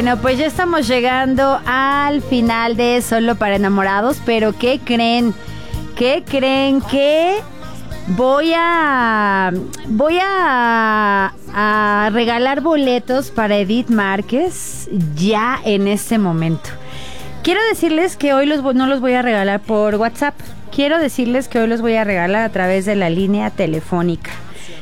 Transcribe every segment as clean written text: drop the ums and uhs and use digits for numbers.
Bueno, pues ya estamos llegando al final de Solo para Enamorados, pero ¿qué creen? ¿Qué creen? Que voy a regalar boletos para Edith Márquez ya en este momento. Quiero decirles que hoy no los voy a regalar por WhatsApp. Quiero decirles que hoy los voy a regalar a través de la línea telefónica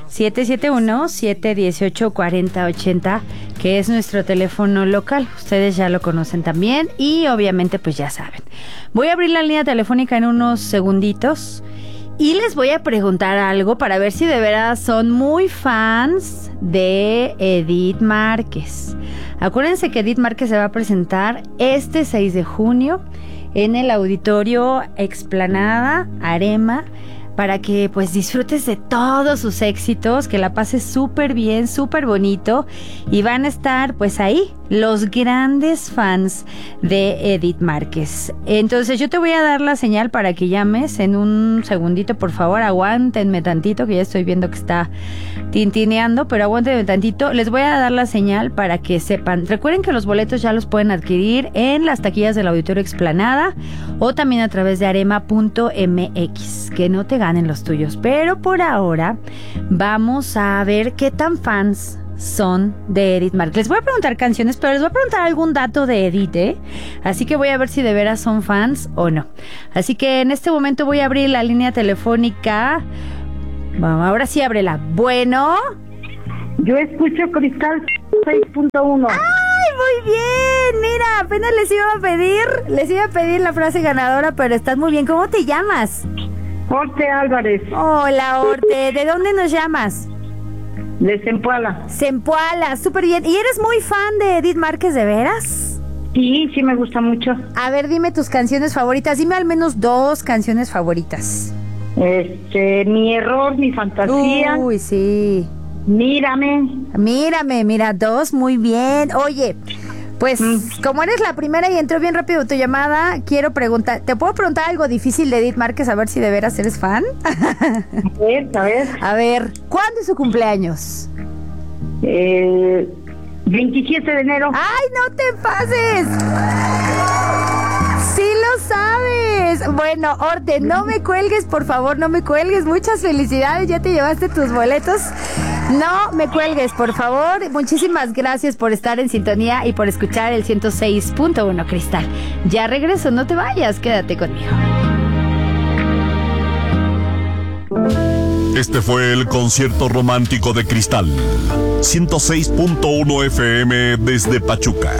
771-718-4080, que es nuestro teléfono local. Ustedes ya lo conocen también y obviamente pues ya saben. Voy a abrir la línea telefónica en unos segunditos y les voy a preguntar algo para ver si de veras son muy fans de Edith Márquez. Acuérdense que Edith Márquez se va a presentar este 6 de junio en el Auditorio Explanada Arema, para que pues disfrutes de todos sus éxitos, que la pases súper bien, súper bonito, y van a estar pues ahí los grandes fans de Edith Márquez. Entonces yo te voy a dar la señal para que llames en un segundito, por favor, aguántenme tantito, que ya estoy viendo que está tintineando, pero aguántenme tantito. Les voy a dar la señal para que sepan. Recuerden que los boletos ya los pueden adquirir en las taquillas del Auditorio Explanada o también a través de arema.mx, que no te ganen los tuyos. Pero por ahora vamos a ver qué tan fans son de Edith Márquez. Les voy a preguntar canciones, pero les voy a preguntar algún dato de Edith, ¿eh? Así que voy a ver si de veras son fans o no. Así que en este momento voy a abrir la línea telefónica. Vamos, ahora sí ábrela. Bueno. Yo escucho Cristal 6.1. ¡Ay, muy bien! Mira, apenas les iba a pedir la frase ganadora, pero estás muy bien. ¿Cómo te llamas? Orte Álvarez. Hola, Orte. ¿De dónde nos llamas? De Zempoala. Zempoala, súper bien. ¿Y eres muy fan de Edith Márquez, de veras? Sí, sí me gusta mucho. A ver, dime tus canciones favoritas. Dime al menos 2 canciones favoritas. Mi error, mi fantasía. Uy, sí. Mírame, 2, muy bien. Oye, pues como eres la primera y entró bien rápido tu llamada, quiero preguntar, ¿te puedo preguntar algo difícil de Edith Márquez, a ver si de veras eres fan? A ver, ¿cuándo es su cumpleaños? 27 de enero. ¡Ay, no te pases! ¡Sí lo sabes! Bueno, Orte, no me cuelgues, por favor, no me cuelgues. Muchas felicidades, ya te llevaste tus boletos. No me cuelgues, por favor. Muchísimas gracias por estar en sintonía y por escuchar el 106.1 Cristal. Ya regreso, no te vayas, quédate conmigo. Este fue el concierto romántico de Cristal. 106.1 FM desde Pachuca.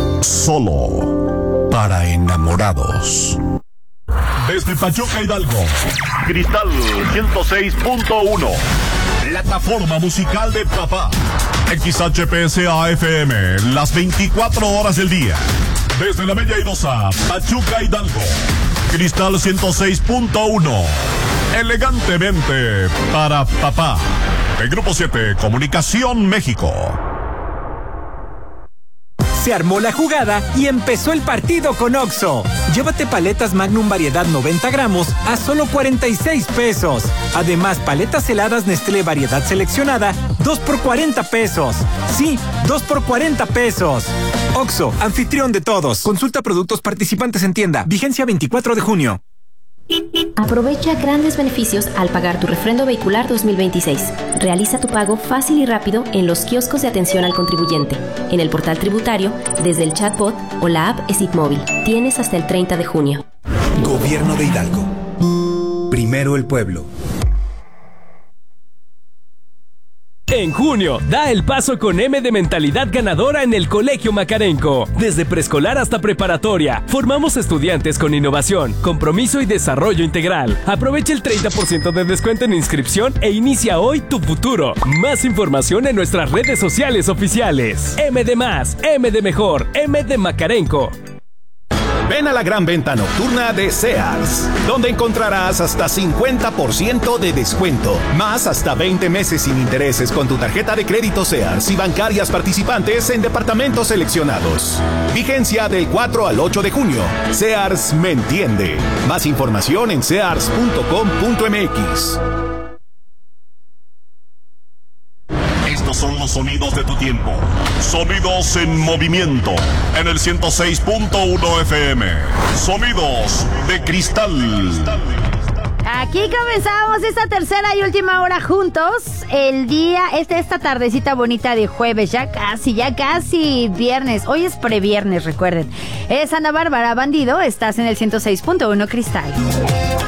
Solo para enamorados. Desde Pachuca, Hidalgo. Cristal 106.1. Plataforma musical de papá. XHPSA FM, las 24 horas del día. Desde la Bella Airosa, Pachuca, Hidalgo. Cristal 106.1. Elegantemente para papá. El Grupo 7, Comunicación México. Se armó la jugada y empezó el partido con Oxxo. Llévate paletas Magnum variedad 90 gramos a solo 46 pesos. Además, paletas heladas Nestlé variedad seleccionada, 2 por 40 pesos. Sí, 2 por 40 pesos. Oxxo, anfitrión de todos. Consulta productos participantes en tienda. Vigencia 24 de junio. Aprovecha grandes beneficios al pagar tu refrendo vehicular 2026. Realiza tu pago fácil y rápido en los kioscos de atención al contribuyente, en el portal tributario, desde el chatbot o la app ESIT Móvil. Tienes hasta el 30 de junio. Gobierno de Hidalgo. Primero el pueblo. En junio, da el paso con M de mentalidad ganadora en el Colegio Macarenco. Desde preescolar hasta preparatoria, formamos estudiantes con innovación, compromiso y desarrollo integral. Aprovecha el 30% de descuento en inscripción e inicia hoy tu futuro. Más información en nuestras redes sociales oficiales. M de más, M de mejor, M de Macarenco. Ven a la gran venta nocturna de Sears, donde encontrarás hasta 50% de descuento, más hasta 20 meses sin intereses con tu tarjeta de crédito Sears y bancarias participantes en departamentos seleccionados. Vigencia del 4 al 8 de junio. Sears me entiende. Más información en sears.com.mx. Estos son los sonidos de tu tiempo. Sonidos en movimiento. En el 106.1 FM. Sonidos de cristal. Aquí comenzamos esta tercera y última hora juntos. El día, esta tardecita bonita de jueves, ya casi viernes. Hoy es previernes, recuerden. Es Ana Bárbara Bandido, estás en el 106.1 Cristal.